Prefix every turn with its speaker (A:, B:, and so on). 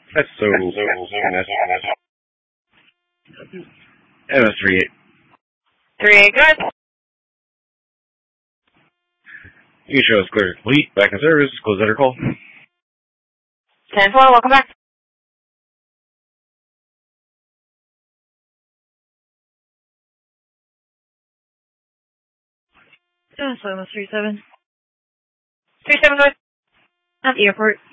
A: That's so MS38.
B: 38, good.
A: You show us clear complete. Back in service. Close letter call.
B: 10-4, welcome back.
C: So almost 37.
B: 37, good.
C: At the airport.